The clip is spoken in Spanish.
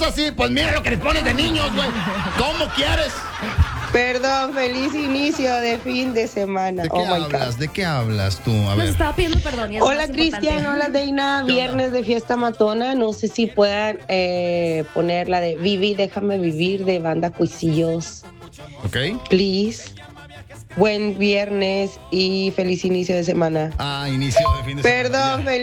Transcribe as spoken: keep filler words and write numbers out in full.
así, pues mira lo que les pones de niños, güey. ¿Cómo quieres? Perdón, feliz inicio de fin de semana. ¿De qué oh my hablas? God. ¿De qué hablas tú? A Nos ver. estaba pidiendo perdón. y es lo Hola más importante. Cristian, hola Deina, viernes de fiesta matona, no sé si puedan eh, poner la de Vivi, déjame vivir de banda Cuisillos, ¿Ok? please. Buen viernes y feliz inicio de semana. Ah, inicio de fin de semana. Perdón, Ya. feliz